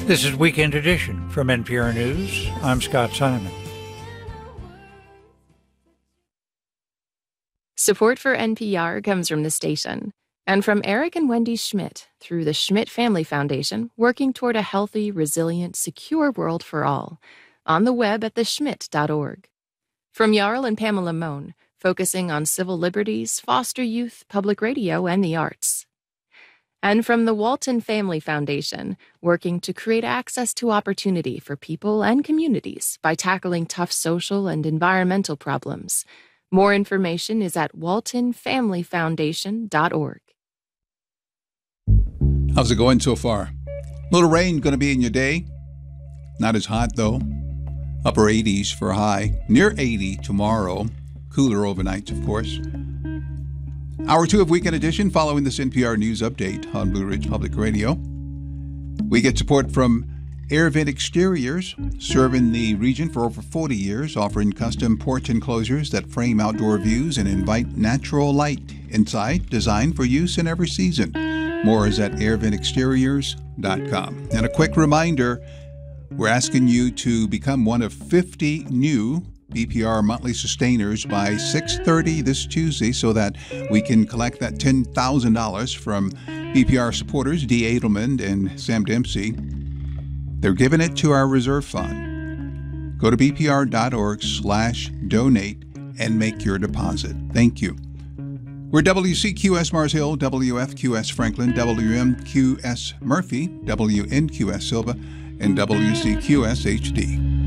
This is Weekend Edition from NPR News. I'm Scott Simon. Support for NPR comes from the station and from Eric and Wendy Schmidt through the Schmidt Family Foundation, working toward a healthy, resilient, secure world for all. On the web at theschmidt.org. From Jarl and Pamela Mohn, focusing on civil liberties, foster youth, public radio, and the arts. And from the Walton Family Foundation, working to create access to opportunity for people and communities by tackling tough social and environmental problems. More information is at waltonfamilyfoundation.org. How's it going so far? A little rain going to be in your day. Not as hot, though. Upper 80s for a high. Near 80 tomorrow. Cooler overnights, of course. Hour 2 of Weekend Edition following this NPR News update on Blue Ridge Public Radio. We get support from AirVent Exteriors, serving the region for over 40 years, offering custom porch enclosures that frame outdoor views and invite natural light inside, designed for use in every season. More is at airventexteriors.com. And a quick reminder, we're asking you to become one of 50 new BPR monthly sustainers by 6:30 this Tuesday so that we can collect that $10,000 from BPR supporters Dee Edelman and Sam Dempsey. They're giving it to our reserve fund. Go to bpr.org/donate and make your deposit. Thank you. We're WCQS Mars Hill, WFQS Franklin, WMQS Murphy, WNQS Silva, and WCQS HD.